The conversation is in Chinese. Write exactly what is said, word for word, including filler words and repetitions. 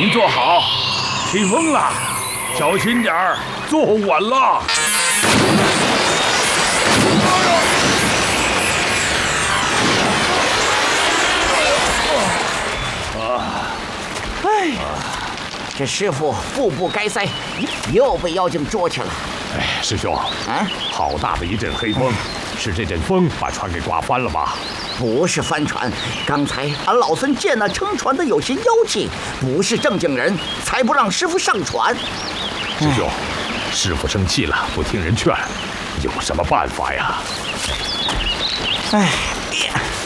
您坐好，起风了，小心点儿，坐稳了。 哎，这师傅步步该塞，又被妖精捉去了。 哎，师兄， 啊， 好大的一阵黑风，是这阵风把船给刮翻了吧？ 不是帆船，刚才俺老孙见那撑船的有些妖气，不是正经人，才不让师傅上船。 师兄，师傅生气了，不听人劝，有什么办法呀？ 哎。